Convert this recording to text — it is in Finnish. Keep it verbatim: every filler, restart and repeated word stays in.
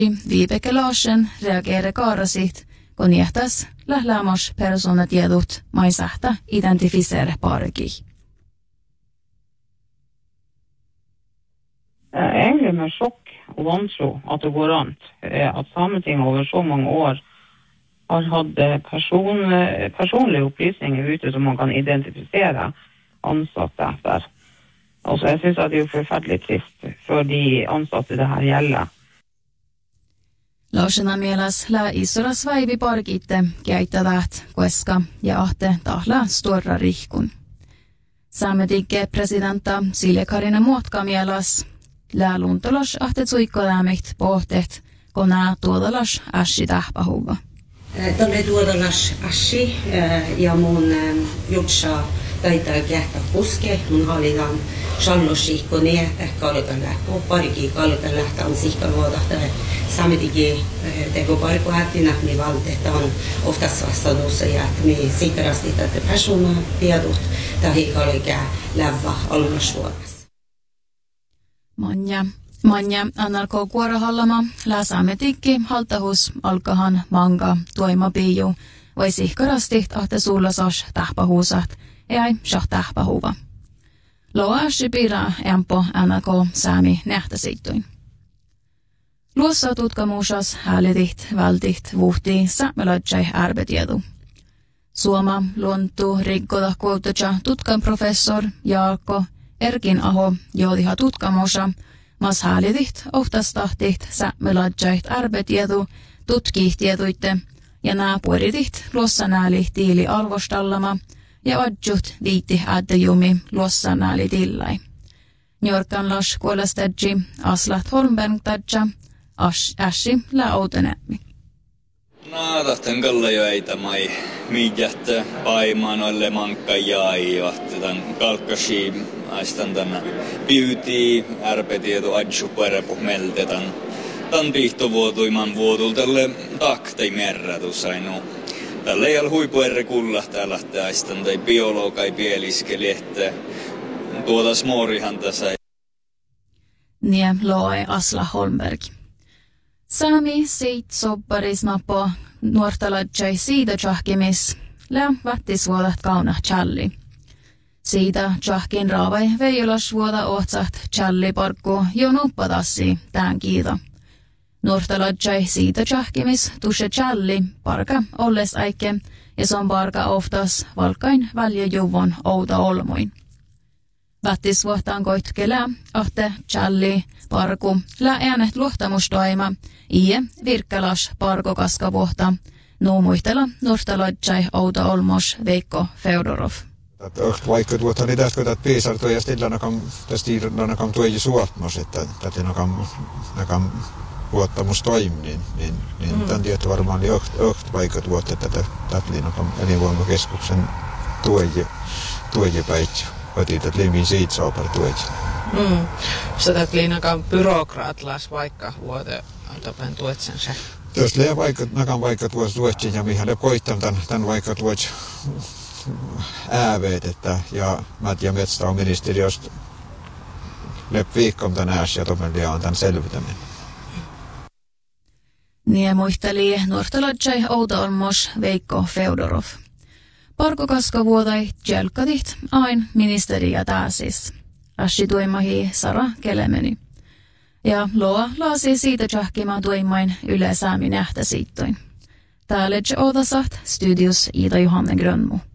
Vibeke Larsen reageerar karasit, kun niehtäs lählämos personatiedot maisahta identifiseere parki. Jag blir med chock och vantro att det går runt. Att Sametinget över så många år har haft person, personliga upplysningar ute som man kan identifiera ansatta där. Och så jag syns att det är förfärligt trist för de ansatta det här gäller. Lausena mielas lää isora svaivi parkitte käyttävät koska ja ahte tahla stora rihkun. Saametikke presidenta Silja-Karina Muotka mielas lää luntolos ahte suikkolämmiht pohtet kona tuodalas ässi tähpähuva. Tälle tuodalas ässi ja mun jutsa taitaa kähtä puske, mun hallitaan shallosikko niitä kalkan lähtö, parikin kalkan lähtö on sihkan vuodahtaa. Saametikin teko pariko hättinä, niin valteetta on oftast vastadussa ja että me sikarasti tätä persona tiedot tai kalkää lävä almasvuodassa. Manja. Manja annalko kuorahallama lää saametikki haltahus alkahan manga tuima piiju vai sihkarasti ahte suulasas tähpähuusat ei shah tähpähuva. Loa shipira empo annalko saami nähtäsiittuin. Luossa tutkamuusas häälidit vältit vuhti saamelaidsai ärbetiedu. Suoma luontu rikkoda kuultaja tutkan professor Jaakko Erkin Aho joodiha tutkamuusa mas häälidit ohtastahtit saamelaidsait ärbetiedu tutkihtiettuitte ja nää pueridit luossa nääli tiili arvostallama ja adjut viitti ädjumi luossa nääli tillai. Njorkan las kuolestadji Aslat Holmberg-tadja Ässi lää outenämmi. No, tahten kalla jo eitä mai miijähtö paimanoille mankka jaivat. Tän kalkkasi aistan tänä beauty ärpetieto adju perepu meltetän. Tän pihtovuotuiman vuotul tälle taktei merratus ainu. Tälle ei ole huipuerre kullahtaa lähteä aistan tai biologai pieliskeli, että tuota smoorihan tässä. Nie loe Asla Holmberg. Saami seit sobbaris napo nuortalajai siitä tjahkimis, lää vattisvuodat kauna challi. Siitä tjahkin raavai veijolasvuoda ohtsaht challi parkku jo nuppadassi tään kiita. Nuortalajai siitä tjahkimis tushe challi parka olles aike ja son parka oftas valkain väljäjuvon outa olmuin. Vattisvuotaan koitkelää ahte challi parku lää äänet luottamustoima ie virkkälas parko kaskavuota nuumuihtela nuortalajai outa olmos Veikko Feodorov. Vaikka tuota niin tästä kun piisarto ja stillana kam tästä irrana kam tuoji suotmos että tätä nakam nakam luottamus toimii niin niin niin mm. Tämän tieto varmaan oli oht oht vaikka tuota tätä tätlina kam elinvoimakeskuksen tuoji tuoji päitsä. Otit limin siitä saapar tuoji. Mm. Så tätlina kam byrokraatlas vaikka vuote tapen tuotsen se. Jos lää vaikka nakam vaikka tuossa tuotsin ja mihin le koittam tän tän vaikka tuots ääveet, että ja Mät ja Metstä on ministeriöstä lepp viikkom tän ääs ja tomelia on tän selvitäminen. Nie muisteli nuortalajai outa olmos Veikko Feodorov. Parkokaskavuodai tjelkadit ain ministeriä tääsis. Ässi tuimahi Sara Kelemeni. Ja loa laasi siitä tjahkima tuimain yle säämi nähtäsiittoin. Täällä otasat studios Ida Johanne Grönmo.